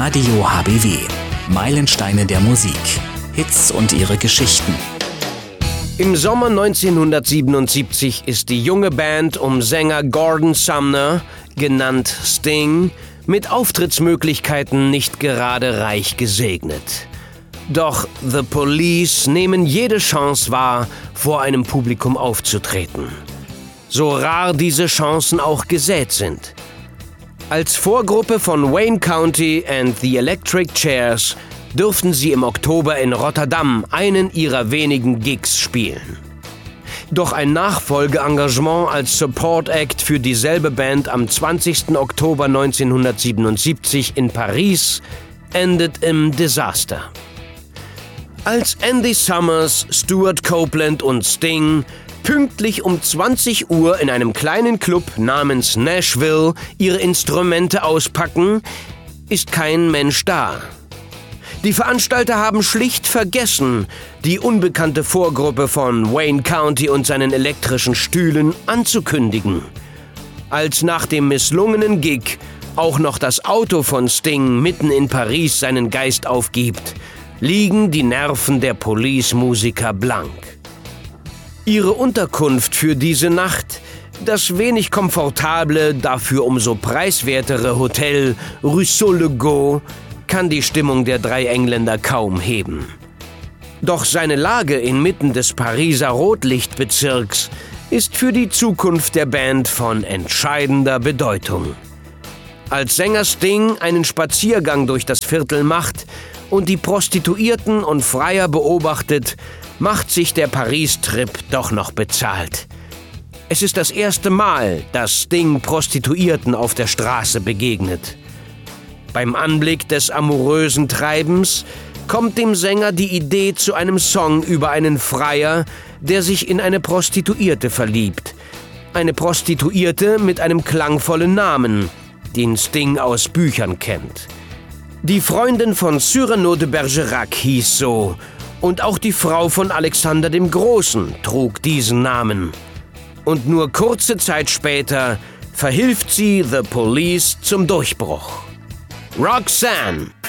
Radio HBW. Meilensteine der Musik. Hits und ihre Geschichten. Im Sommer 1977 ist die junge Band um Sänger Gordon Sumner, genannt Sting, mit Auftrittsmöglichkeiten nicht gerade reich gesegnet. Doch The Police nehmen jede Chance wahr, vor einem Publikum aufzutreten. So rar diese Chancen auch gesät sind. Als Vorgruppe von Wayne County and the Electric Chairs durften sie im Oktober in Rotterdam einen ihrer wenigen Gigs spielen. Doch ein Nachfolgeengagement als Support Act für dieselbe Band am 20. Oktober 1977 in Paris endet im Desaster. Als Andy Summers, Stuart Copeland und Sting pünktlich um 20 Uhr in einem kleinen Club namens Nashville ihre Instrumente auspacken, ist kein Mensch da. Die Veranstalter haben schlicht vergessen, die unbekannte Vorgruppe von Wayne County und seinen elektrischen Stühlen anzukündigen. Als nach dem misslungenen Gig auch noch das Auto von Sting mitten in Paris seinen Geist aufgibt, liegen die Nerven der Police-Musiker blank. Ihre Unterkunft für diese Nacht, das wenig komfortable, dafür umso preiswertere Hotel Ruisseau-le-Gault, kann die Stimmung der drei Engländer kaum heben. Doch seine Lage inmitten des Pariser Rotlichtbezirks ist für die Zukunft der Band von entscheidender Bedeutung. Als Sänger Sting einen Spaziergang durch das Viertel macht und die Prostituierten und Freier beobachtet, macht sich der Paris-Trip doch noch bezahlt. Es ist das erste Mal, dass Sting Prostituierten auf der Straße begegnet. Beim Anblick des amorösen Treibens kommt dem Sänger die Idee zu einem Song über einen Freier, der sich in eine Prostituierte verliebt. Eine Prostituierte mit einem klangvollen Namen, den Sting aus Büchern kennt. Die Freundin von Cyrano de Bergerac hieß so, und auch die Frau von Alexander dem Großen trug diesen Namen. Und nur kurze Zeit später verhilft sie The Police zum Durchbruch. Roxanne.